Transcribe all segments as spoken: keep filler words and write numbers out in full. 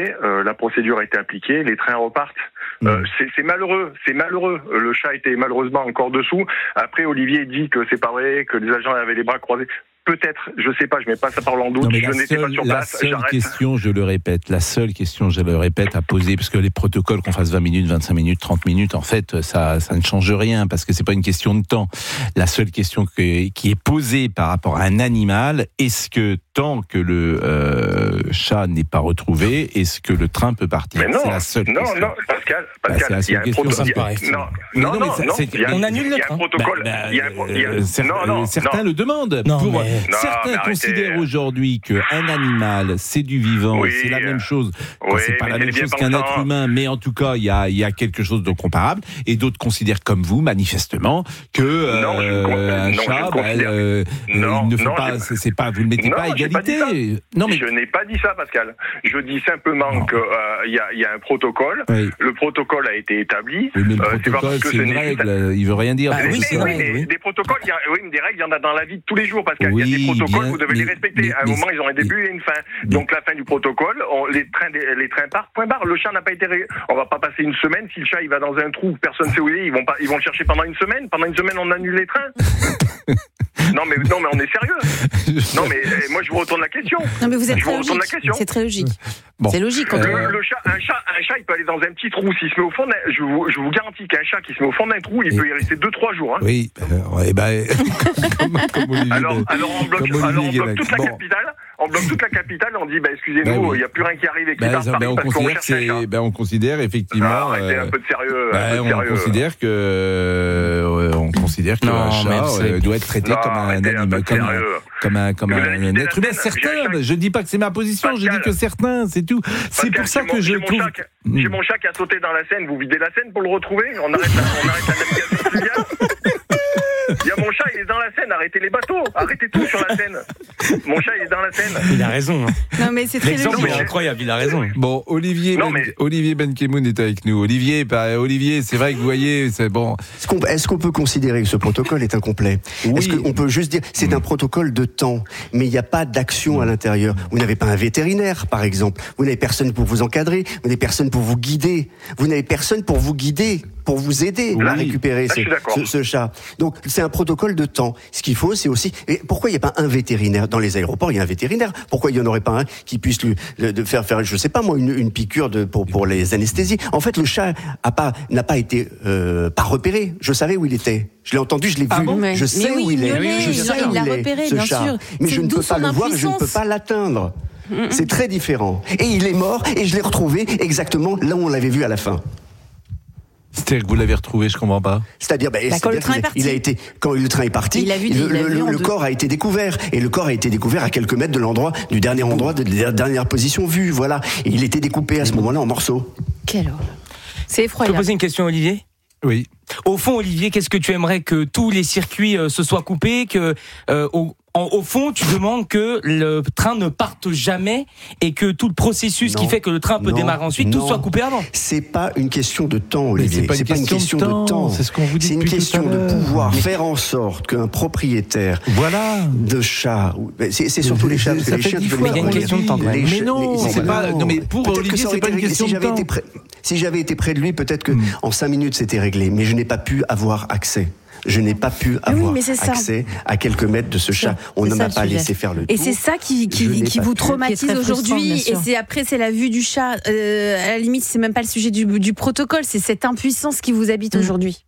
après, euh, la procédure a été appliquée, les trains repartent. Mmh. Euh, c'est, c'est malheureux, c'est malheureux. Le chat était malheureusement encore dessous. Après, Olivier dit que c'est pas vrai, que les agents avaient les bras croisés. Peut-être, je sais pas, je mets pas sa parole en doute, non, mais je n'étais seule, pas sur la place, seule j'arrête. question, je le répète, la seule question, je le répète, à poser, parce que les protocoles, qu'on fasse vingt minutes, vingt-cinq minutes, trente minutes, en fait, ça, ça ne change rien, parce que c'est pas une question de temps. La seule question que, qui est posée par rapport à un animal, est-ce que tant que le euh, chat n'est pas retrouvé, est-ce que le train peut partir? Mais non, c'est la seule non, question. non, Pascal, Pascal, bah, il y a un protocole. Non, non, non, non, non, ça, il y a, on annule le il y a un protocole. Bah, bah, il y a un, il y a, euh, cer- non, non, certains non. le demandent. Non, Pour, mais... certains non, mais considèrent aujourd'hui qu'un animal, c'est du vivant, oui, c'est la même chose. Bon, oui, c'est pas la même chose pensant. qu'un être humain, mais en tout cas, il y a, il y a quelque chose de comparable. Et d'autres considèrent, comme vous, manifestement, que euh, non, je, un non, chat, bah, euh, non, il ne faut non, pas, c'est, c'est pas, vous ne mettez non, pas à égalité. Non, mais je n'ai pas dit ça, Pascal. Je dis simplement qu'il euh, y, a, y a un protocole. Oui. Le protocole a été établi. Oui, mais le euh, protocole, c'est, c'est une règle. Juste... Il veut rien dire. Bah, mais, oui, mais, c'est oui, vrai, mais oui. des protocoles, y a, oui, mais des règles, il y en a dans la vie de tous les jours, Pascal. Il Oui, y a des protocoles, bien, vous devez mais, les respecter. Mais, à un mais, moment, ils ont un début et une fin. Mais, Donc la fin du protocole, on, les trains, les trains partent. Point barre. Le chat n'a pas été. Ré... On va pas passer une semaine si le chat il va dans un trou, personne sait où il est. Ils vont pas, ils vont le chercher pendant une semaine. Pendant une semaine, on annule les trains. Non mais non mais on est sérieux. Non mais eh, moi je vous retourne la question. Non mais vous êtes je très vous retourne logique. la question. C'est très logique. Bon. C'est logique. Quand Le, le chat, un chat, un chat, il peut aller dans un petit trou. S'il se met au fond, d'un, je vous, je vous garantis qu'un chat qui se met au fond d'un trou, il et peut y rester deux trois jours. Hein. Oui. Euh, et ben, comme, comme Olivier. Alors, alors on bloque, comme alors on bloque toute la bon. capitale. On bloque toute la capitale. On dit, bah excusez-nous, il ben oui. y a plus rien qui arrive et qui ben, part ça, Paris ben, on parce qu'on considère cherche un chat. ben, on considère effectivement. Non, arrêtez euh, un peu de sérieux. Ben, un peu de on sérieux. considère que euh, on considère qu'un chat euh, doit être traité non, comme un animal, comme un, comme un, comme un, un être humain. Certains, je dis pas que c'est ma position, Pascal, je dis que certains, c'est tout. C'est Pascal, pour ça que mon, je j'ai trouve. Mon chat, mmh. J'ai mon chat qui a sauté dans la Seine. Vous videz la Seine pour le retrouver. On arrête la, on arrête la navigation fluviale. Il y a mon chat, il est dans la Seine. Arrêtez les bateaux. Arrêtez tout sur la Seine. Mon chat, il est dans la Seine. Il a raison. Hein. Non mais c'est très L'exemple logique. est incroyable. Il a raison. Bon, Olivier, non, ben, mais... Olivier Benkemoun est avec nous. Olivier, bah, Olivier, c'est vrai que vous voyez, c'est bon. Est-ce qu'on, est-ce qu'on peut considérer que ce protocole est incomplet ? Oui. Est-ce qu'on peut juste dire c'est mmh. un protocole de temps, mais il n'y a pas d'action mmh. à l'intérieur. Vous n'avez pas un vétérinaire, par exemple. Vous n'avez personne pour vous encadrer. Vous n'avez personne pour vous guider. Vous n'avez personne pour vous guider, pour vous aider oui. à récupérer Là, ce, ce, ce chat. Donc c'est un protocole de temps. Ce qu'il faut, c'est aussi. Et pourquoi il n'y a pas un vétérinaire dans les aéroports ? Il y a un vétérinaire. Pourquoi il n'y en aurait pas un qui puisse lui de faire faire, je sais pas moi, une, une piqûre de pour pour les anesthésies. En fait, le chat a pas n'a pas été euh, pas repéré. Je savais où il était. Je l'ai entendu, je l'ai ah vu. Bon je sais oui, où il est. est. Je sais il où l'a il est, repéré, ce bien chat. sûr. Mais c'est je ne peux pas le voir et je ne peux pas l'atteindre. Mm-mm. C'est très différent. Et il est mort et je l'ai retrouvé exactement là où on l'avait vu à la fin. C'est-à-dire que vous l'avez retrouvé, je comprends pas. C'est-à-dire, bah, bah, quand le train est parti. Il a été, quand le train est parti, il a vu, le, il a le, vu le corps a été découvert. Et le corps a été découvert à quelques mètres de l'endroit, du dernier endroit, de la dernière position vue, voilà. Et il était découpé à ce moment-là en morceaux. Quelle horreur. C'est effroyable. Je peux poser une question, Olivier ? Oui. Au fond, Olivier, qu'est-ce que tu aimerais que tous les circuits euh, se soient coupés, que euh, au, en, au fond, tu demandes que le train ne parte jamais et que tout le processus non, qui fait que le train peut non, démarrer ensuite, non. tout soit coupé avant. C'est pas une question de temps, Olivier. Mais c'est pas une, c'est question, pas une question de, de temps. temps. C'est ce qu'on vous dit. C'est une question de pouvoir Mais... faire en sorte qu'un propriétaire voilà. de chat, c'est, c'est surtout les chats, parce que les chiens, il y a une question de temps. Mais ch- non, c'est bon, pas. Non, mais pour Olivier, c'est pas une question de temps. Si j'avais été près de lui, peut-être que en cinq minutes c'était réglé. Mais je n'ai pas pu avoir accès. Je n'ai pas pu avoir oui, accès à quelques mètres de ce chat. On ne m'a pas laissé faire le tour. Et c'est ça qui, qui, qui vous traumatise aujourd'hui. Et c'est après, c'est la vue du chat. Euh, à la limite, c'est même pas le sujet du, du protocole. C'est cette impuissance qui vous habite mmh. aujourd'hui.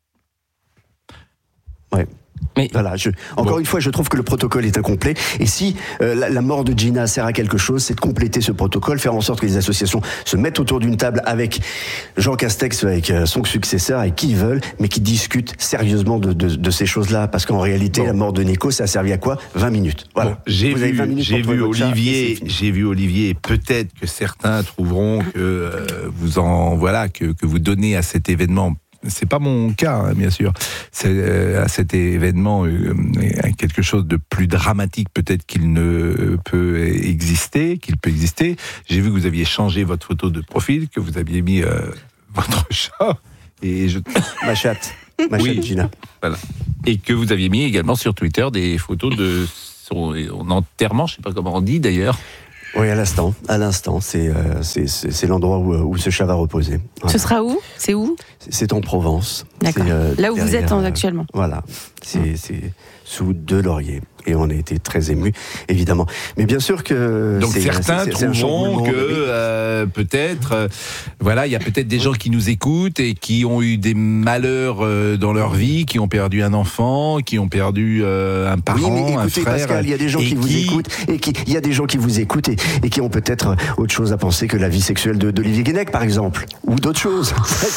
Ouais. Mais voilà, je, encore bon. une fois, je trouve que le protocole est incomplet. Et si euh, la, la mort de Gina sert à quelque chose, c'est de compléter ce protocole, faire en sorte que les associations se mettent autour d'une table avec Jean Castex, avec euh, son successeur, avec qui ils veulent, mais qui discutent sérieusement de, de, de ces choses-là. Parce qu'en réalité, bon. la mort de Nico, ça a servi à quoi ? vingt minutes. Voilà. Bon, j'ai Vous vu, avez vingt minutes j'ai vu Olivier, j'ai vu Olivier. Peut-être que certains trouveront que euh, vous en voilà que, que vous donnez à cet événement. C'est pas mon cas, hein, bien sûr. C'est euh, à cet événement euh, quelque chose de plus dramatique peut-être qu'il ne peut exister, qu'il peut exister. J'ai vu que vous aviez changé votre photo de profil, que vous aviez mis euh, votre chat et je ma chatte, ma oui, chatte Gina. Voilà. Et que vous aviez mis également sur Twitter des photos de son enterrement, je sais pas comment on dit d'ailleurs. Oui, à l'instant, à l'instant, c'est, euh, c'est, c'est, c'est l'endroit où, où ce chat va reposer. Voilà. Ce sera où ? C'est où ? c'est, c'est en Provence. D'accord. C'est, euh, Là où vous êtes euh, actuellement. Voilà, c'est, mmh. c'est sous deux lauriers. Et on a été très émus, évidemment. Mais bien sûr que... Donc c'est, certains c'est, c'est, c'est trouveront que euh, peut-être, euh, voilà, il y a peut-être des gens qui nous écoutent et qui ont eu des malheurs euh, dans leur vie, qui ont perdu un enfant, qui ont perdu euh, un parent, oui, mais écoutez, un frère. Pascal, il y a des gens qui, qui vous écoutent et qui, il y a des gens qui vous écoutent et, et qui ont peut-être autre chose à penser que la vie sexuelle de, d'Olivier Guénec, par exemple, ou d'autres choses.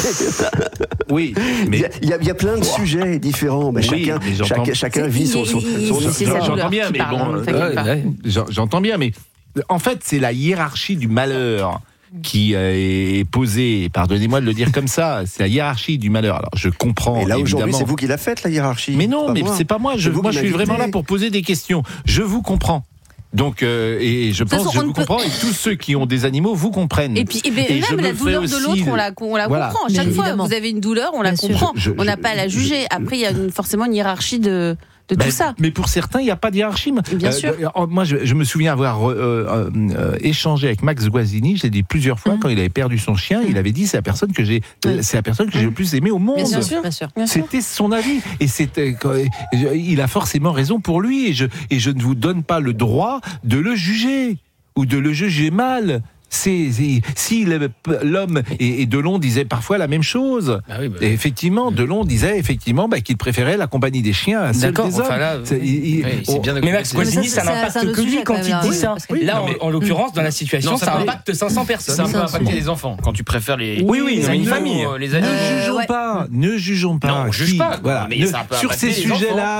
Oui, mais il y a, il y a plein de wow. sujets différents. Mais oui, chacun, mais chacun, chacun vit son, son, son, son son j'entends bien, mais bon, euh, ouais, j'entends bien, mais en fait, c'est la hiérarchie du malheur qui est posée. Pardonnez-moi de le dire comme ça. C'est la hiérarchie du malheur. Alors, je comprends. Et là, évidemment. aujourd'hui, c'est vous qui la faites, la hiérarchie. Mais non, mais moi. c'est pas moi. Je, moi, je suis vraiment là pour poser des questions. Je vous comprends. Donc, euh, et je pense, façon, je vous peut... comprends, et tous ceux qui ont des animaux vous comprennent. Et puis, et bien, et même la douleur de l'autre, on la, on la voilà. comprend. Chaque mais fois, évidemment. Vous avez une douleur, on la Bien comprend. Je, je, on n'a pas à la juger. Après, il y a une, forcément une hiérarchie de. de ben, tout ça. Mais pour certains, il n'y a pas de hiérarchie. Bien euh, sûr. Euh, moi, je, je me souviens avoir euh, euh, euh, échangé avec Max Guazzini. Je l'ai dit plusieurs fois, mmh. quand il avait perdu son chien, mmh. il avait dit c'est la personne que j'ai, oui. c'est la personne que mmh. j'ai le plus aimée au monde. Bien sûr, bien sûr. C'était son avis, et c'était, il a forcément raison pour lui. Et je, et je ne vous donne pas le droit de le juger ou de le juger mal. C'est, c'est, si le, l'homme et, et Delon disaient parfois la même chose. Ah oui, bah, et effectivement, Delon disait effectivement bah, qu'il préférait la compagnie des chiens à celle des hommes. Enfin là, c'est, il, oui, c'est bien mais Max Guazzini, ça, ça n'impacte que lui quand il dit ça. Oui, là, en, en l'occurrence, dans la situation, non, ça, ça impacte cinq cents personnes. Ça peut impacter les enfants quand tu préfères les. Oui, oui, les une famille, les animaux. Ne jugeons pas, ne jugeons pas. Non, on juge pas. Voilà, sur ces sujets-là,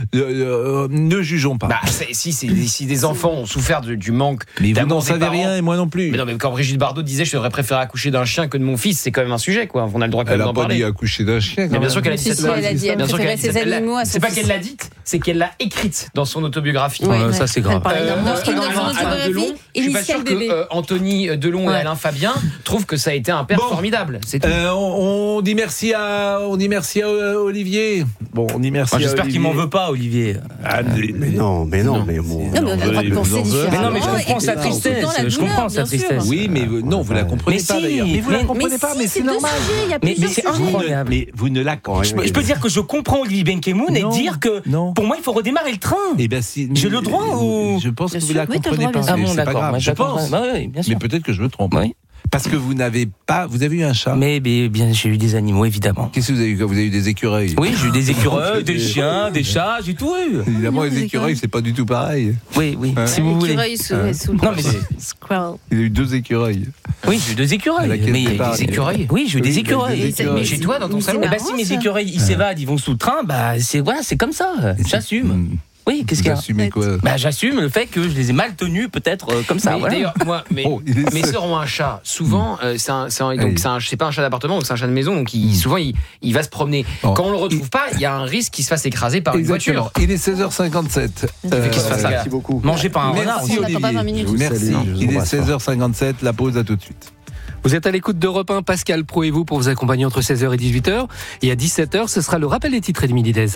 ne jugeons pas. Bah, si si des enfants ont souffert du manque. Mais vous n'en savez rien et moi non plus. Mais non, mais quand Brigitte Bardot disait je devrais préférer accoucher d'un chien que de mon fils, c'est quand même un sujet quoi. On a le droit quand même d'en parler. Elle a pas dit accoucher d'un chien. Mais bien sûr qu'elle a dit cette phrase. Elle a dit elle préférait ses animaux à son fils. C'est pas qu'elle l'a dite, c'est qu'elle l'a écrite dans son autobiographie. Ça c'est grave. Dans son autobiographie, je suis pas sûr que Anthony Delon et Alain Fabien trouvent que ça a été un père formidable. C'est tout. On dit merci à on dit merci à Olivier. Bon, on dit merci. J'espère qu'il m'en veut pas, Olivier. Mais non, mais non, mais bon. Non, mais on a le droit de penser différemment. Mais non, mais je comprends sa tristesse. Je comprends sa tristesse. Oui, mais non, vous la comprenez pas d'ailleurs. Mais vous la comprenez pas, mais c'est normal. Mais c'est incroyable. Mais vous ne la comprenez pas. Je peux dire que je comprends Olivier Benkemoun et dire que pour moi il faut redémarrer le train. Eh ben si. J'ai le droit ou je pense que vous la comprenez pas. Ah bon, d'accord. Je pense. Mais peut-être que je me trompe. Parce que vous n'avez pas, vous avez eu un chat. Mais, mais bien, j'ai eu des animaux évidemment. Qu'est-ce que vous avez eu ? Vous avez eu des écureuils ? Oui, j'ai eu des écureuils, des chiens, des chats, j'ai tout eu. Évidemment, les écureuils, c'est pas du tout pareil. Oui, oui. Hein si vous voulez. Sous, hein sous non mais Squirrel. Il a eu deux écureuils. Oui, j'ai eu deux écureuils. Mais des écureuils. Oui, j'ai eu des écureuils. Mais chez toi, dans ton salon. Bah si mes écureuils ils s'évadent, ils vont sous le train, bah c'est voilà, c'est comme ça. J'assume. Oui, qu'est-ce qu'il y a ? J'assume quoi ? Bah, j'assume le fait que je les ai mal tenus, peut-être euh, comme ça. Mais voilà. D'ailleurs, moi, mes, oh, mes sœurs ont un chat. Souvent, euh, c'est un, c'est un, donc c'est un, c'est pas un chat d'appartement, donc c'est un chat de maison. Donc il, souvent, il, il va se promener. Oh. Quand on le retrouve pas, il y a un risque qu'il se fasse écraser par Exactement. une voiture. Il est seize heures cinquante-sept. Euh, Qu'est-ce que ça ? Merci beaucoup. Mangez pas un renard. Merci Olivier. Merci. Il est seize heures cinquante-sept. La pause, à tout de suite. Vous êtes à l'écoute d'Europe un, Pascal Pro et vous pour vous accompagner entre seize heures et dix-huit heures. Et à dix-sept heures, ce sera le rappel des titres et de Midi Dez.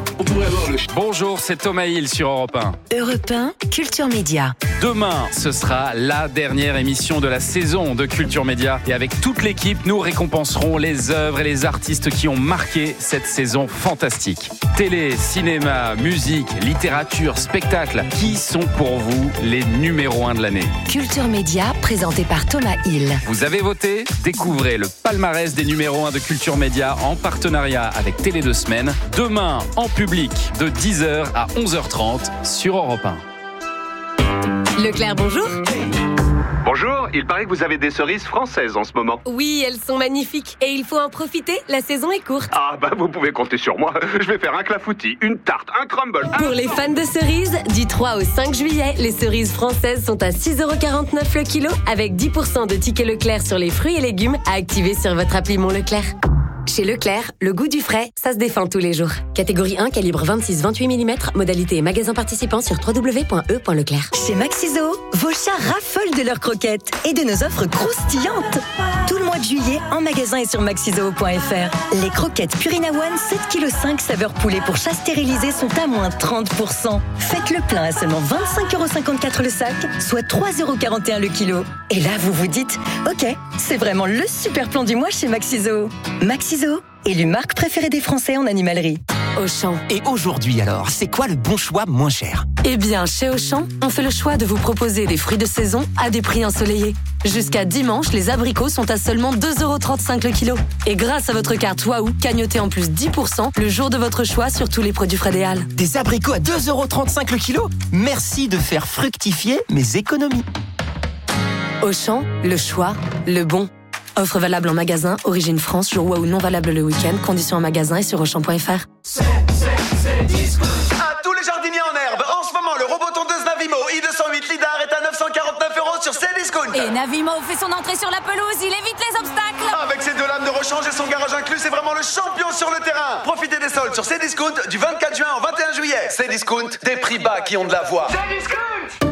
Bonjour, c'est Thomas Hill sur Europe un. Europe un, Culture Média. Demain, ce sera la dernière émission de la saison de Culture Média. Et avec toute l'équipe, nous récompenserons les œuvres et les artistes qui ont marqué cette saison fantastique. Télé, cinéma, musique, littérature, spectacle. Qui sont pour vous les numéros un de l'année ? Culture Média, présenté par Thomas Hill. Vous avez voté ? Découvrez le palmarès des numéros un de Culture Média en partenariat avec Télé deux Semaines. Demain, en public, de dix heures à onze heures trente sur Europe un. Leclerc, bonjour. Bonjour, il paraît que vous avez des cerises françaises en ce moment. Oui, elles sont magnifiques et il faut en profiter, la saison est courte. Ah bah vous pouvez compter sur moi, je vais faire un clafoutis, une tarte, un crumble. Pour les fans de cerises, du trois au cinq juillet, les cerises françaises sont à six euros quarante-neuf le kilo avec dix pour cent de tickets Leclerc sur les fruits et légumes à activer sur votre appli Mon Leclerc. Chez Leclerc, le goût du frais, ça se défend tous les jours. Catégorie un, calibre vingt-six à vingt-huit millimètres, modalité et magasin participant sur w w w point e point leclerc. Chez Maxiso, vos chats raffolent de leurs croquettes et de nos offres croustillantes. Tout le mois de juillet en magasin et sur maxizoo point f r. Les croquettes Purina One sept virgule cinq kilos saveur poulet pour chat stérilisé sont à moins trente pour cent. Faites le plein à seulement vingt-cinq euros cinquante-quatre le sac, soit trois euros quarante et un le kilo. Et là, vous vous dites, ok, c'est vraiment le super plan du mois chez Maxizoo. Maxizoo, élu marque préférée des Français en animalerie. Auchan. Et aujourd'hui alors, c'est quoi le bon choix moins cher ? Eh bien, chez Auchan, on fait le choix de vous proposer des fruits de saison à des prix ensoleillés. Jusqu'à dimanche, les abricots sont à seulement deux euros trente-cinq le kilo. Et grâce à votre carte Waouh, cagnotez en plus dix pour cent le jour de votre choix sur tous les produits Fred et Al. Des abricots à deux euros trente-cinq le kilo ? Merci de faire fructifier mes économies. Auchan, le choix, le bon. Offre valable en magasin, origine France, jour Waouh non valable le week-end, conditions en magasin et sur auchan point f r. C'est, c'est, c'est disco. À tous les jardiniers en herbe, en ce moment, le robot tondeuse Navimo i deux cent huit Lidar est à neuf cent quarante-neuf euros sur Cdiscount. Et Navimo fait son entrée sur la pelouse, il évite les obstacles. Avec ses deux lames de rechange et son garage inclus, c'est vraiment le champion sur le terrain. Profitez des soldes sur Cdiscount du vingt-quatre juin au vingt et un juillet. Cdiscount, des prix bas qui ont de la voix. Cdiscount.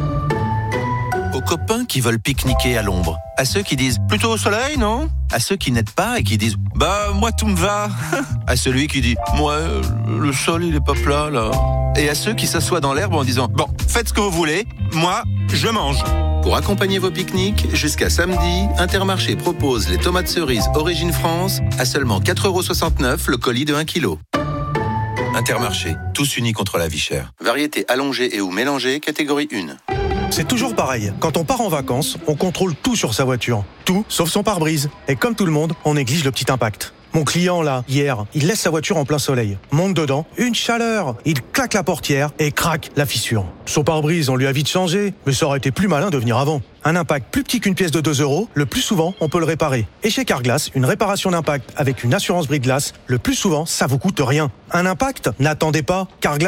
Aux copains qui veulent pique-niquer à l'ombre, à ceux qui disent plutôt au soleil, non ? À ceux qui n'aident pas et qui disent bah moi tout me va, à celui qui dit moi le sol il est pas plat là, et à ceux qui s'assoient dans l'herbe en disant bon faites ce que vous voulez, moi je mange. Pour accompagner vos pique-niques, jusqu'à samedi, Intermarché propose les tomates cerises Origine France à seulement quatre euros soixante-neuf le colis de un kilo. Intermarché, tous unis contre la vie chère. Variété allongée et ou mélangée, catégorie un. C'est toujours pareil. Quand on part en vacances, on contrôle tout sur sa voiture. Tout, sauf son pare-brise. Et comme tout le monde, on néglige le petit impact. Mon client, là, hier, il laisse sa voiture en plein soleil. Monte dedans, une chaleur. Il claque la portière et craque la fissure. Son pare-brise, on lui a vite changé, mais ça aurait été plus malin de venir avant. Un impact plus petit qu'une pièce de deux euros, le plus souvent, on peut le réparer. Et chez Carglass, une réparation d'impact avec une assurance bris de glace, le plus souvent, ça vous coûte rien. Un impact ? N'attendez pas. Carglass